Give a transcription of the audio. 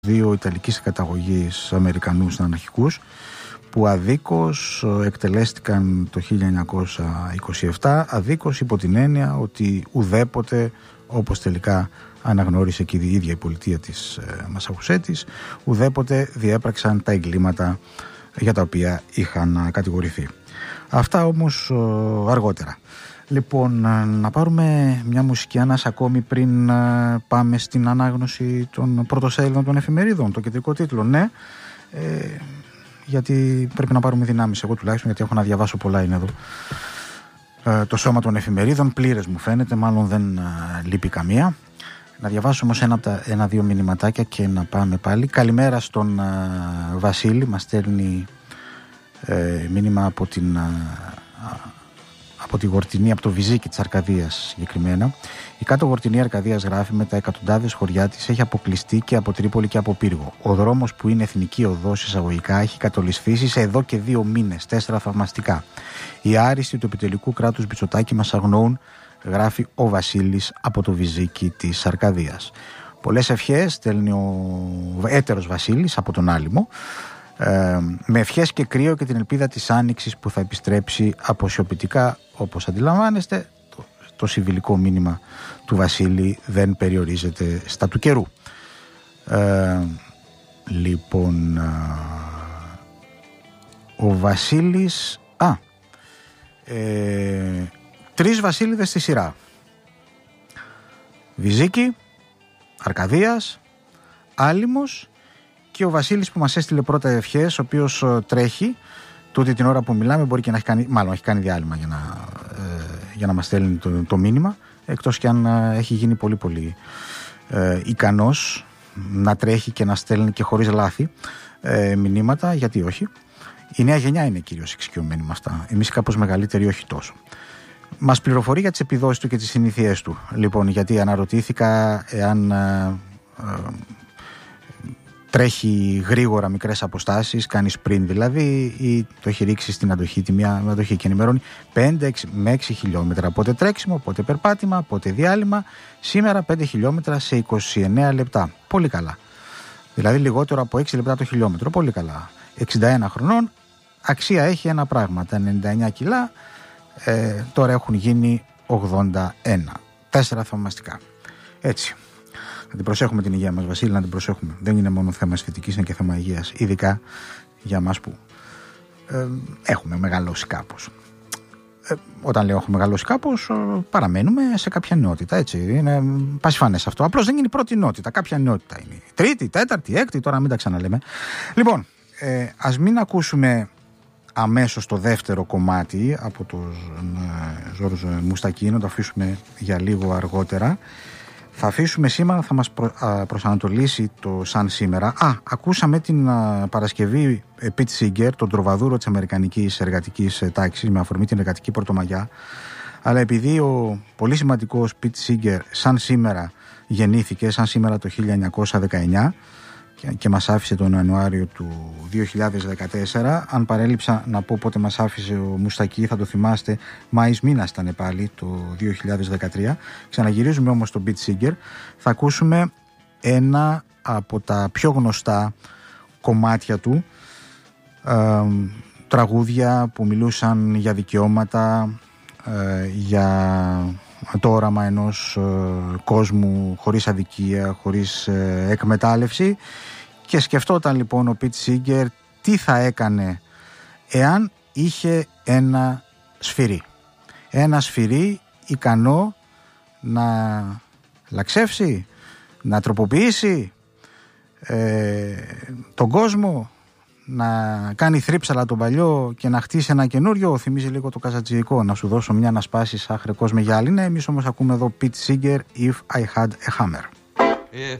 δύο Ιταλικής καταγωγής Αμερικανούς αναρχικούς που αδίκως εκτελέστηκαν το 1927, αδίκως υπό την έννοια ότι ουδέποτε, όπως τελικά αναγνώρισε και η ίδια η πολιτεία της Μασαχουσέτης, ουδέποτε διέπραξαν τα εγκλήματα για τα οποία είχαν κατηγορηθεί. Αυτά όμως αργότερα. Λοιπόν, να πάρουμε μια μουσική ανάσα ακόμη πριν πάμε στην ανάγνωση των πρωτοσέλιδων των εφημερίδων, το κεντρικό τίτλο. Ναι, γιατί πρέπει να πάρουμε δυνάμεις, εγώ τουλάχιστον, γιατί έχω να διαβάσω πολλά, είναι εδώ. Το σώμα των εφημερίδων, πλήρες μου φαίνεται, μάλλον δεν λείπει καμία. Να διαβάσω όμως ένα-δύο μηνυματάκια και να πάμε πάλι. Καλημέρα στον Βασίλη, μας στέλνει μήνυμα από τη Γορτινή, από το Βυζίκι της Αρκαδίας συγκεκριμένα. Η κάτω Γορτινή Αρκαδίας, γράφει, με τα εκατοντάδες χωριά της έχει αποκλειστεί και από Τρίπολη και από Πύργο. Ο δρόμος που είναι εθνική οδός εισαγωγικά έχει κατολισθήσει σε εδώ και 2 μήνες, 4 θαυμαστικά. Οι άριστοι του επιτελικού κράτους Μπιτσοτάκη μας αγνοούν, γράφει ο Βασίλης από το Βυζίκι της Αρκαδίας. Πολλές ευχές στέλνει ο έτερος Βασίλης από τον Άλυμο, με ευχές και κρύο και την ελπίδα της άνοιξης που θα επιστρέψει αποσιωπητικά. Όπως αντιλαμβάνεστε, το συμβιλικό μήνυμα του Βασίλη δεν περιορίζεται στα του καιρού. Λοιπόν, ο Βασίλης 3 Βασίλειδες στη σειρά: Βυζίκι, Αρκαδίας, Άλυμος και ο Βασίλης που μας έστειλε πρώτα ευχές, ο οποίος τρέχει τούτη την ώρα που μιλάμε, μπορεί και να έχει κάνει, μάλλον έχει κάνει διάλειμμα για να μας στέλνει το μήνυμα, εκτός και αν έχει γίνει πολύ πολύ ικανός να τρέχει και να στέλνει και χωρίς λάθη μηνύματα, γιατί όχι. Η νέα γενιά είναι κυρίως εξοικειωμένη με αυτά, εμείς κάπως μεγαλύτεροι όχι τόσο. Μας πληροφορεί για τις επιδόσεις του και τις συνήθειές του. Λοιπόν, γιατί αναρωτήθηκα εάν τρέχει γρήγορα μικρές αποστάσεις, κάνει sprint δηλαδή, ή το έχει ρίξει στην αντοχή, τη μία αντοχή, και ενημερώνει 5 με 6 χιλιόμετρα. Πότε τρέξιμο, πότε περπάτημα, πότε διάλειμμα. Σήμερα 5 χιλιόμετρα σε 29 λεπτά. Πολύ καλά. Δηλαδή λιγότερο από 6 λεπτά το χιλιόμετρο. Πολύ καλά. 61 χρονών. Αξία έχει ένα πράγμα. Τα 99 κιλά τώρα έχουν γίνει 81. 4 θαυμαστικά. Έτσι. Να την προσέχουμε την υγεία μας, Βασίλη, να την προσέχουμε. Δεν είναι μόνο θέμα αισθητικής, είναι και θέμα υγείας. Ειδικά για μας που έχουμε μεγαλώσει κάπως. Όταν λέω έχουμε μεγαλώσει κάπως, παραμένουμε σε κάποια νεότητα, έτσι. Είναι πασιφανές αυτό. Απλώς δεν είναι η πρώτη νεότητα. Κάποια νεότητα είναι. Η τρίτη, η τέταρτη, η έκτη, τώρα μην τα ξαναλέμε. Λοιπόν, ας μην ακούσουμε αμέσως το δεύτερο κομμάτι από τον Ζόρζ Μουστακή, να το αφήσουμε για λίγο αργότερα. Θα αφήσουμε σήμερα, θα μας προσανατολίσει το σαν σήμερα. Ακούσαμε την Παρασκευή Pete Seeger, τον τροβαδούρο της αμερικανικής εργατικής τάξης, με αφορμή την εργατική Πρωτομαγιά. Αλλά επειδή ο πολύ σημαντικός Pete Seeger σαν σήμερα γεννήθηκε, σαν σήμερα το 1919, και μας άφησε τον Ιανουάριο του 2014. Αν παρέλειψα να πω πότε μας άφησε ο Μουστακή, θα το θυμάστε, Μάης μήνας ήταν πάλι το 2013. Ξαναγυρίζουμε όμως στον Pete Seeger. Θα ακούσουμε ένα από τα πιο γνωστά κομμάτια του, τραγούδια που μιλούσαν για δικαιώματα, για το όραμα ενός κόσμου χωρίς αδικία, χωρίς εκμετάλλευση, και σκεφτόταν λοιπόν ο Pete Seeger τι θα έκανε εάν είχε ένα σφυρί. Ένα σφυρί ικανό να λαξεύσει, να τροποποιήσει τον κόσμο, να κάνει θρύψαλα τον παλιό και να χτίσει ένα καινούριο. Θυμίζει λίγο το καζατζιικό, να σου δώσω μια να σπάσεις άχρε κόσμε γυάλινα. Εμείς όμως ακούμε εδώ Pete Seeger, If I Had a Hammer. If